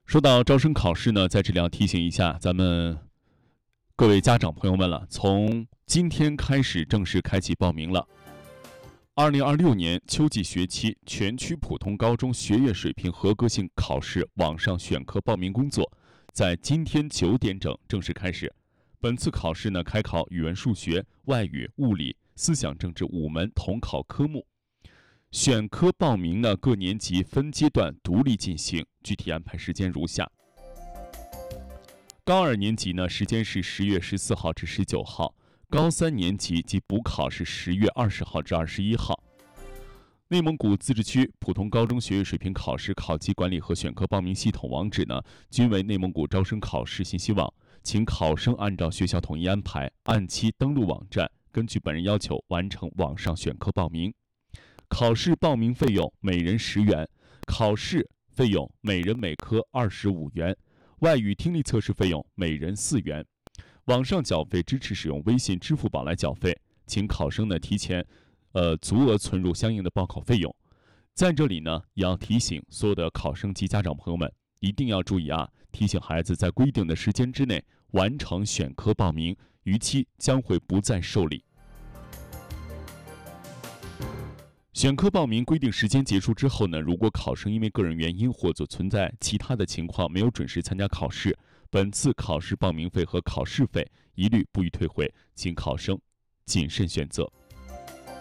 说到招生考试呢，在这里要提醒一下咱们各位家长朋友们了，从今天开始正式开启报名了。2026年秋季学期全区普通高中学业水平合格性考试网上选课报名工作，在今天9点整正式开始。本次考试呢，开考语文、数学、外语、物理、思想政治5门统考科目。选科报名呢，各年级分阶段独立进行，具体安排时间如下。高2年级呢，时间是10月14号至19号；高3年级及补考是10月20号至21号。内蒙古自治区普通高中学业水平考试考级管理和选科报名系统网址呢，均为内蒙古招生考试信息网，请考生按照学校统一安排，按期登录网站，根据本人要求完成网上选科报名。考试报名费用每人10元，考试费用每人每科25元，外语听力测试费用每人4元。网上缴费支持使用微信、支付宝来缴费，请考生呢提前足额存入相应的报考费用。在这里呢，也要提醒所有的考生及家长朋友们，一定要注意啊！提醒孩子在规定的时间之内完成选科报名，逾期将会不再受理。选科报名规定时间结束之后呢，如果考生因为个人原因或者存在其他的情况没有准时参加考试，本次考试报名费和考试费一律不予退回，请考生谨慎选择。